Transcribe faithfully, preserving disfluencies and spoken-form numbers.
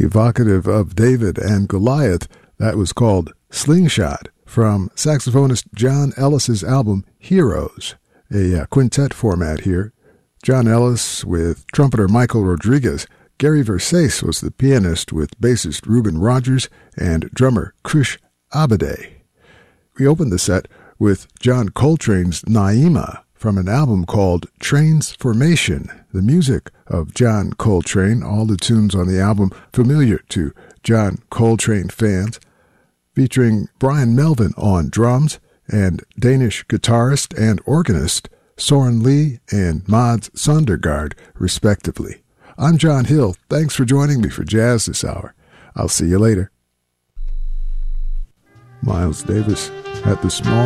evocative of David and Goliath. That was called Slingshot from saxophonist John Ellis's album Heroes, a uh, quintet format here. John Ellis with trumpeter Michael Rodriguez. Gary Versace was the pianist with bassist Reuben Rogers and drummer Krish Abade. We opened the set with John Coltrane's Naima from an album called Transformation, the music of John Coltrane, all the tunes on the album familiar to John Coltrane fans, featuring Brian Melvin on drums and Danish guitarist and organist Soren Lee and Mads Sondergaard, respectively. I'm John Hill. Thanks for joining me for Jazz this hour. I'll see you later. Miles Davis at the Small